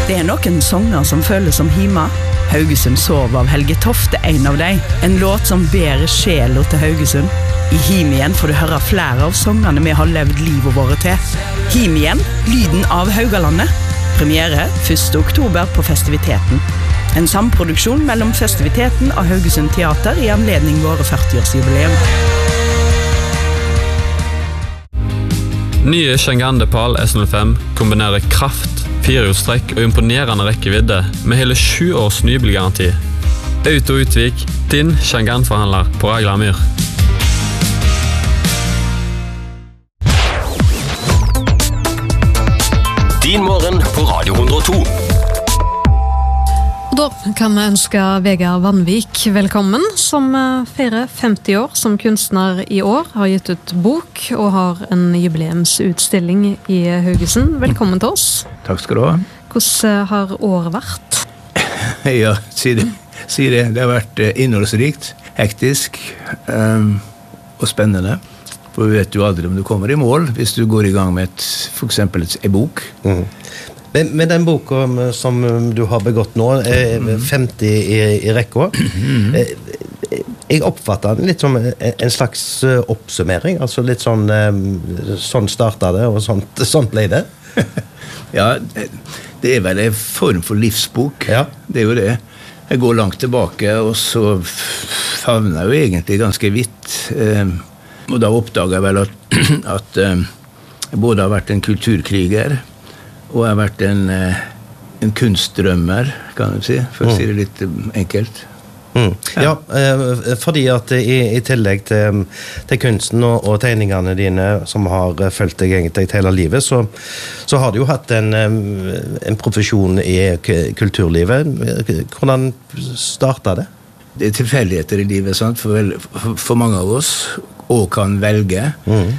Det noen sanger som føles som hima. Haugesund sov av Helge Tofte, en av dem. En låt som bærer sjela til Haugesund. I Him igjen får du høre flere av sangene vi har levd livet våre til. Him igjen, lyden av Haugalandet. Premiere 1. oktober på Festiviteten. En samproduksjon mellom Festiviteten og Haugesund Teater i anledning våre 40-årsjubileum. Nye Chang'an Depal S05 kombinerer kraft, firehjulstrekk og imponerende rekkevidde med hele 7 års nybilgaranti. Auto Utvik, din Chang'an-forhandler på Aglamyr. Din morgen på Radio 102. Da kan vi ønske Vegard Vanvik velkommen, som feirer 50 år som kunstner i år, har gitt ut bok og har en jubileumsutstilling i Haugesund. Velkommen til oss. Takk skal du ha. Hvordan har året vært? Ja, si det. Det har vært innholdsrikt, hektisk og spennende. For vi vet jo aldri om du kommer i mål hvis du går i gang med for eksempel en bok. Med den boka som du har begått nå, 50 i rekka, jeg oppfatter den litt som en slags oppsummering, altså litt sånn startet det, og sånt ble det. Ja, det vel en form for livsbok. Ja. Det jo det. Jeg går langt tilbake, og så favner jeg jo egentlig ganske vidt. Og da oppdager jeg vel at jeg både har vært en kulturkriger, og jeg har vært en kunstdrømmer, kan du si, for å si det litt enkelt. Ja, fordi at i tillegg til kunsten og tegningene dine som har fulgt deg egentlig hele livet, så har du jo hatt en profesjon i kulturlivet. Hvordan startet det? Det tilfeldigheter i livet, sant? For mange av oss, og kan velge.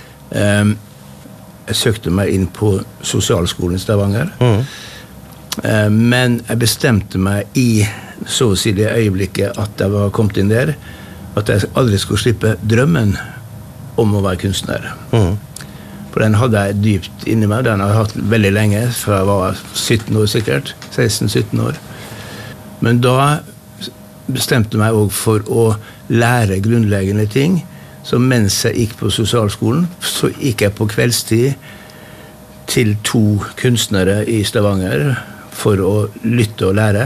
Jeg søkte meg inn på sosialskolen i Stavanger. Men jeg bestemte meg i så å si det øyeblikket at jeg var kommet inn der, at jeg aldri skulle slippe drømmen om å være kunstner. For den hadde jeg dypt inni meg. Den har jeg hatt veldig lenge, fra jeg var 17 år sikkert. 16-17 år. Men da bestemte jeg meg også for å lære grunnleggende ting. Så mens jeg gikk på sosialskolen, så gikk jeg på kveldstid til 2 kunstnere i Stavanger for å lytte og lære.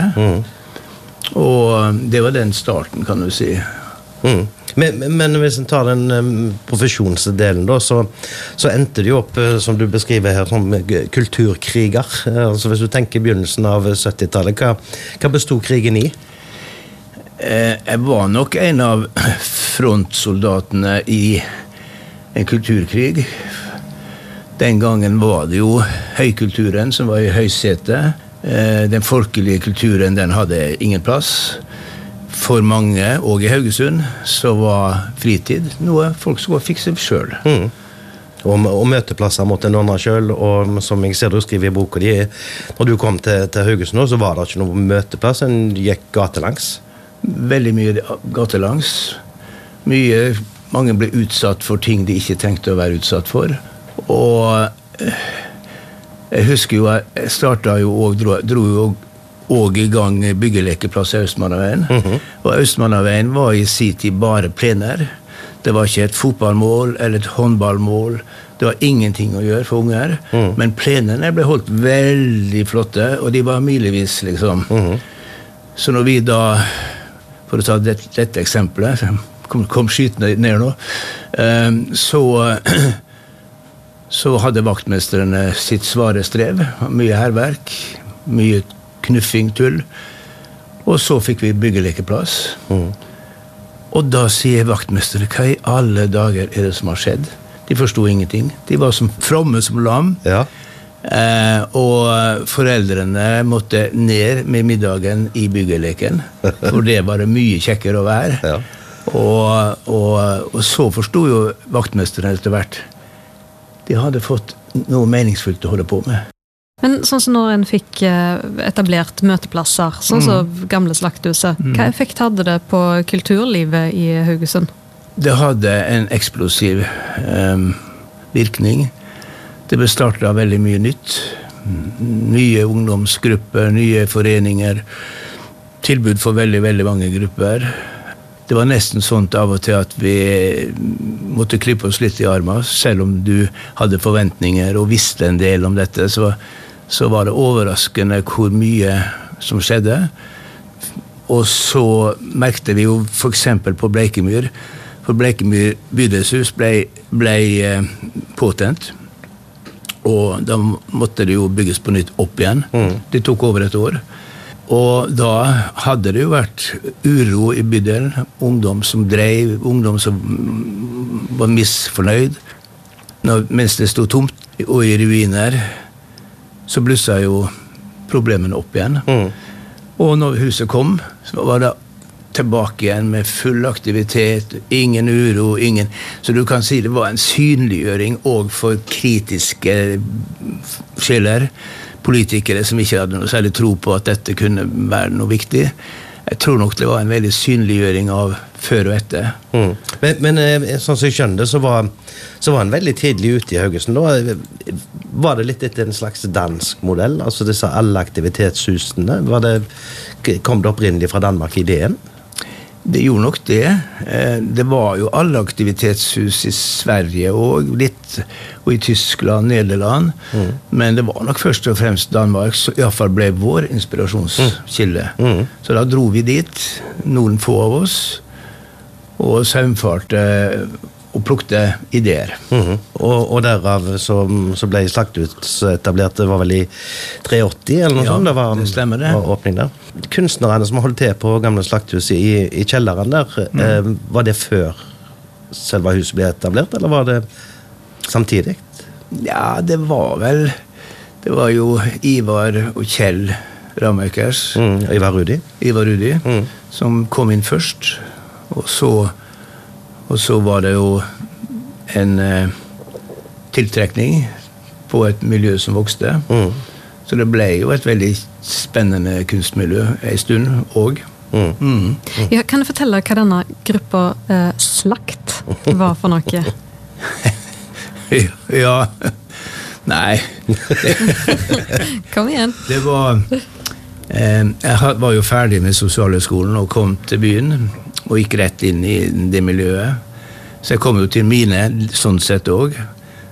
Og det var den starten, kan du si. Men hvis en tar den profesjonsdelen da, så endte det jo opp, som du beskriver her, som kulturkriger. Altså hvis du tenker begynnelsen av 70-tallet, hva bestod krigen i? Jeg var nok en av frontsoldatene i en kulturkrig. Den gangen var det jo høykulturen som var i høysete. Den folkelige kulturen, den hadde ingen plass. For mange, og i Haugesund, så var fritid noe folk skulle fikse selv. Og møteplasser måtte en ordne selv, og som jeg ser du skriver i boka di, når du kom til Haugesund, så var det ikke noe møteplass, en gikk gatelangs. Veldig mye gatelangs. Mange ble utsatt for ting de ikke tenkte å være utsatt for. Og jeg husker jo, jeg startet jo og dro jo og i gang byggelekeplass i Østmannaveien. Og Østmannaveien var i sin tid bare plener. Det var ikke et fotballmål eller et håndballmål. Det var ingenting å gjøre for unger. Men plenerne ble holdt veldig flotte, og de var milevis, liksom. Så når vi da, for å ta dette eksempelet, kom skytene ned nå, så hadde vaktmesterne sitt svare strev. Mye herverk, mye knuffing, tull. Og så fikk vi byggelekeplass. Og da sier vaktmesterne, hva i alle dager er det som har skjedd? De forstod ingenting. De var som fromme som lam. Ja. Og foreldrene måtte ned med middagen i byggeleken, for det var det mye kjekkere å være. Ja. Og så forstod jo vaktmesterne etter hvert. De hadde fått noe meningsfullt å holde på med. Men sånn som når en fikk etablert møteplasser, sånn som gamle Slakthuset, hva effekt hadde det på kulturlivet i Haugesund? Det hadde en eksplosiv virkning. Det ble startet av veldig mye nytt. Nye ungdomsgrupper, nye foreninger, tilbud for veldig, veldig mange grupper. Det var nesten sånt av og til at vi måtte klippe oss litt i armen, selv om du hadde forventninger og visste en del om dette, så var det overraskende hvor mye som skjedde. Og så merkte vi jo for eksempel på Bleikemyr, for Bleikemyr bydelshus ble påtent, og da måtte det jo bygges på nytt opp igjen. Det tok over et år. Og da hadde det jo vært uro i bydelen, ungdom som drev, ungdom som var misfornøyd. Mens det stod tomt og i ruiner, så blusset jo problemene opp igjen. Og når huset kom, så var det tilbake igjen med full aktivitet, ingen uro, ingen. Så du kan si det var en synliggjøring også for kritiske sjeler, politikere som ikke hadde noe særlig tro på at dette kunne være noe viktig. Jeg tror nok det var en veldig synliggjøring av før og etter. Men sånn som jeg skjønner det, så var han veldig tidlig ute i Haugesund. Da var det litt etter en slags dansk modell, altså disse alle aktivitetshusene. Kom det opprinnelig fra Danmark, ideen? Det gjorde nok det. Det var jo alle aktivitetshus i Sverige og i Tyskland, Nederland. Men det var nok først og fremst Danmark som i hvert fall ble vår inspirasjonskilde. Så da dro vi dit, noen få av oss, og saumfarte og plukte ideer. Og derav så ble Slakthus etablert, det var vel i 83 eller noe sånt? Det stemmer det. Var åpning der. Kunstnerne som holdt til på gamle Slakthus i kjelleren der, var det før selve huset ble etablert, eller var det samtidig? Ja, det var jo Ivar og Kjell Ramøkers. Ivar Rudi, som kom inn først, og så var det jo en tiltrekning på et miljø som vokste. Så det ble jo et veldig spennende kunstmiljø en stund også. Ja, kan du fortelle hva denne gruppa Slakt var for noe? Ja, nei. Kom igjen. Det var... Jeg var jo ferdig med sosialhøgskolen og kom til byen, og gikk rett inn i det miljøet. Så jeg kom jo til mine, sånn sett også.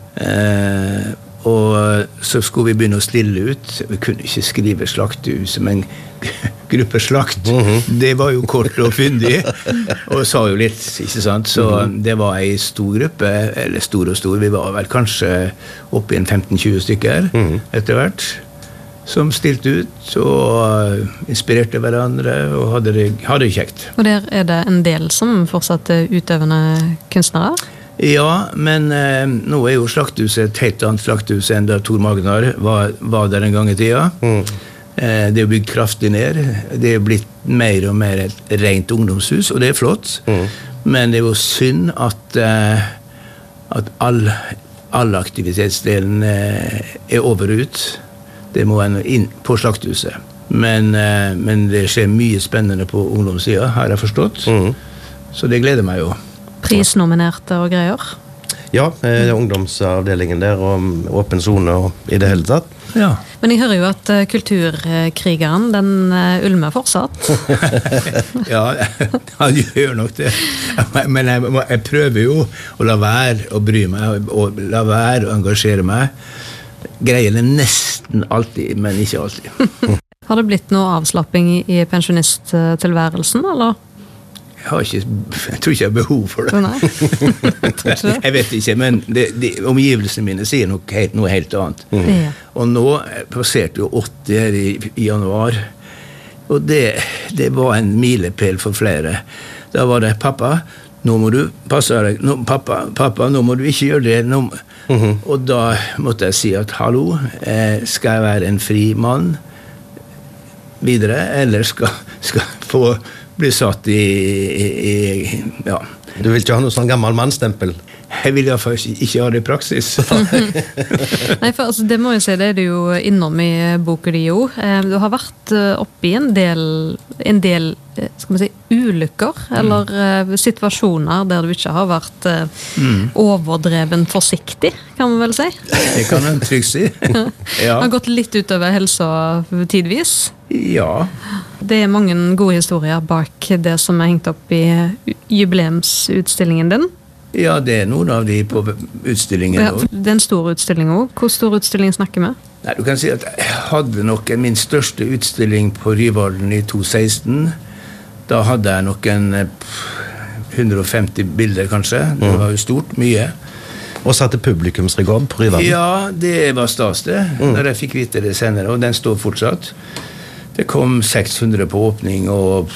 Og så skulle vi begynne å stille ut. Vi kunne ikke skrive Slakthuset, men gruppe Slakt. Det var jo kort og fyndig, og sa jo litt, ikke sant? Så det var en stor gruppe, eller stor og stor. Vi var vel kanskje oppe i en 15-20 stykker etter hvert, som stilte ut og inspirerte hverandre og hadde det kjekt. Og der er det en del som fortsatt er utøvende kunstnere? Ja, men nå er jo Slakthuset et helt annet Slakthus enn da Tor Magnar var der en gang i tida. Det er bygd kraftig ned. Det er blitt mer og mer et rent ungdomshus, og det er flott. Men det er jo synd at all aktivitetsdelen er over ut. Det må være inn på Slakthuset. Men det skjer mye spennende på ungdomssida, har jeg forstått. Så det gleder meg jo. Prisnominerte og greier? Ja, ungdomsavdelingen der, og åpen zone og i det hele tatt. Ja. Men jeg hører jo at kulturkrigeren, den ulmer fortsatt. Ja, han gjør nok det. Men jeg prøver jo å la være å bry meg, og la være å engasjere meg. Greier det nesten alltid, men ikke alltid. Har det blitt noe avslapping i pensjonisttilværelsen, eller? Jeg tror ikke jeg har behov for det. Nei. Jeg vet ikke, men omgivelsene mine sier noe helt annet. Og nå passerte jo 80 her i januar, og det var en milepæl for flere. Da var det, pappa, nå må du passe deg, pappa, nå må du ikke gjøre det. Og da måtte jeg si at, hallo, skal jeg være en fri mann videre, eller skal få bli satt i ja. Du vil ikke ha noe sånn gammel mannstempel? Jeg vil i hvert fall ikke ha det i praksis. Nei, for altså, det må jeg si, det er du jo innom i boken din jo. Du har vært oppe i en del skal man si, ulykker, eller situasjoner der du ikke har vært overdreven forsiktig, kan man vel si? Det kan man trygt si. Ja. Har gått litt utover helsa tidvis. Ja. Det er mange gode historier bak det som er hengt opp i jubileumsutstillingen din. Ja, det er noen av de på utstillingen. Ja, det er en stor utstilling også. Hvor stor utstilling snakker vi? Nei, du kan si at jeg hadde nok min største utstilling på Ryvalden i 2016. Da hadde jeg nok 150 bilder, kanskje. Det var jo stort, mye. Og satte publikumsrekord på Ryvalden? Ja, det var stas det, når jeg fikk vite det senere, og den står fortsatt. Det kom 600 på åpning, og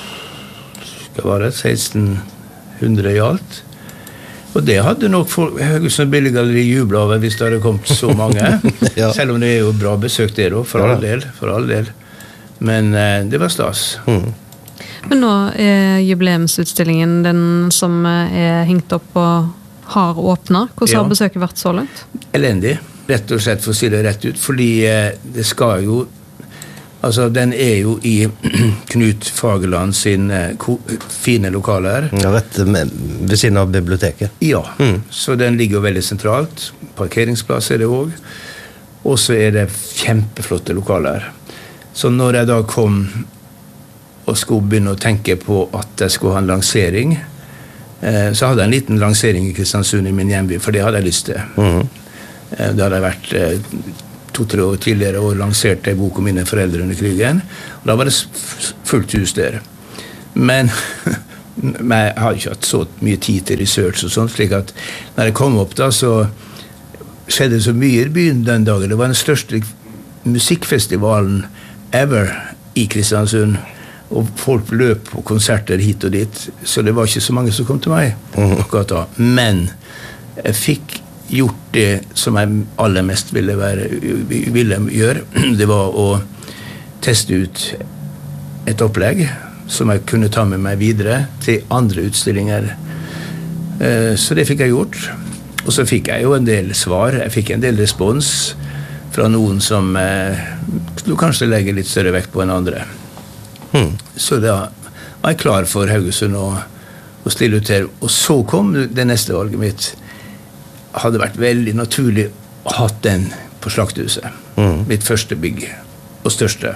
hva var det, 1600 i alt. Og det hadde nok Haugesund Billedgalleri jublet over hvis det hadde kommet så mange. Ja. Selv om det er jo bra besøk det da, for all del. Men det var stas. Men nå er jubileumsutstillingen den som er hengt opp og har åpnet. Hvordan har besøket vært så langt? Elendig, rett og slett for å si det rett ut. Fordi det skal jo, altså den er jo i Knut Fagerland sin fine lokaler. Ja, rett ved siden av biblioteket. Ja, så den ligger jo veldig sentralt. Parkeringsplass er det også. Og så er det kjempeflotte lokaler. Så når jeg da kom og skulle begynne å tenke på at jeg skulle ha en lansering, så hadde jeg en liten lansering i Kristiansund i min hjemby, for det hadde jeg lyst til. Det hadde jeg vært 2-3 år tidligere og lanserte en bok om mine foreldre under krigen, og da var det fullt hus der. Men jeg har ikke hatt så mye tid til research og sånt, slik at når jeg kom opp da, så skjedde så mye i byen den dagen. Det var den største musikkfestivalen ever i Kristiansund, og folk løp på konserter hit og dit, så det var ikke så mange som kom til meg akkurat da. Men jeg fikk gjort det som jeg aller mest ville gjøre. Det var å teste ut et opplegg som jeg kunne ta med meg videre til andre utstillinger. Så det fikk jeg gjort. Og så fikk jeg jo en del svar. Jeg fikk en del respons fra noen som du kanskje legger litt større vekt på enn andre. Så da var jeg klar for Haugesund å stille ut her. Og så kom det neste valget mitt. Hadde vært veldig naturlig å ha den på Slakthuset. Mitt første bygg, og største.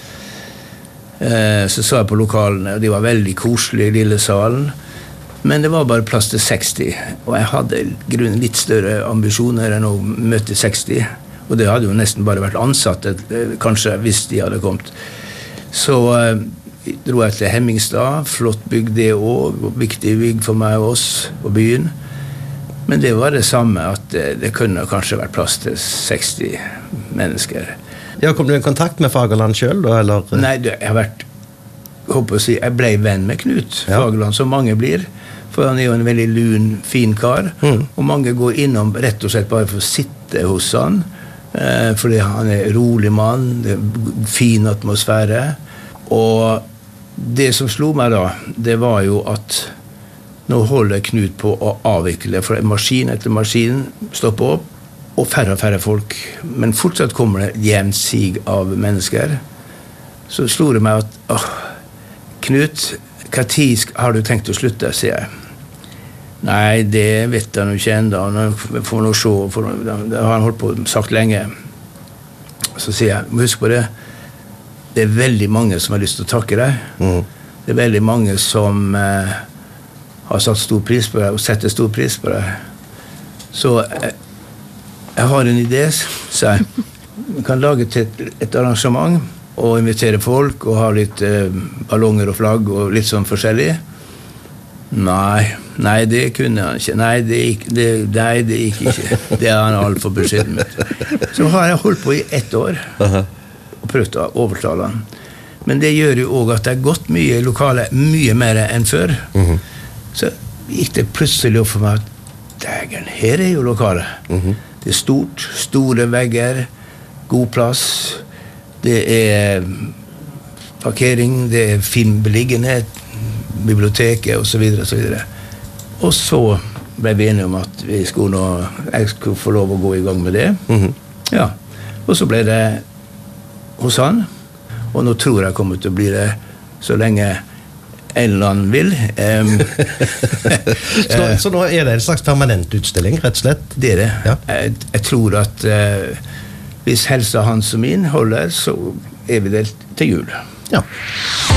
Så sa jeg på lokalene, og de var veldig koselige i lille salen, men det var bare plass til 60, og jeg hadde i grunnen litt større ambisjoner enn å møte 60, og det hadde jo nesten bare vært ansatte, kanskje, hvis de hadde kommet. Så dro jeg til Hemmingstad, flott bygg det også, viktig bygg for meg og oss og byen. Men det var det samme, at det kunne kanskje vært plass til 60 mennesker. Ja, kom du i kontakt med Fagerland selv, da, eller? Nei, jeg ble venn med Knut Fagerland, som mange blir, for han er jo en veldig lun, fin kar, og mange går innom rett og slett bare for å sitte hos han, fordi han er rolig mann, det er fin atmosfære, og det som slo meg da, det var jo at nå holder Knut på å avvikle, for maskin etter maskin stopper opp, og færre folk, men fortsatt kommer det jevnt sig av mennesker. Så slo det meg at, Knut, hva tid har du tenkt å slutte, sier jeg. Nei, det vet han jo ikke enda, han får noe se, det har han holdt på sagt lenge. Så sier jeg, husk på det, det er veldig mange som har lyst til å takke deg. Det er veldig mange som har satt stor pris på deg, og setter stor pris på deg. Så jeg har en idé, så jeg kan lage til et arrangement, og invitere folk, og ha litt ballonger og flagg, og litt sånn forskjellig. Nei, det kunne han ikke. Nei, det gikk ikke. Det er han alt for beskjeden med. Så har jeg holdt på i 1 år, og prøvd å overtale han. Men det gjør jo også at det er gått mye i lokalet, mye mer enn før. Så gikk det plutselig opp for meg at, dægen, her er jo lokalet. Det er stort, store vegger, god plass, det er parkering, det er fin beliggenhet, biblioteket og så videre og så videre. Og så ble vi enige om at jeg skulle få lov å gå i gang med det. Ja, og så ble det hos han, og nå tror jeg kommer til å bli det så lenge en eller annen vil. Så nå er det en slags permanent utstilling, rett og slett? Det er det. Ja. Jeg tror at hvis helsa hans og min holder, så er vi delt til jul. Ja.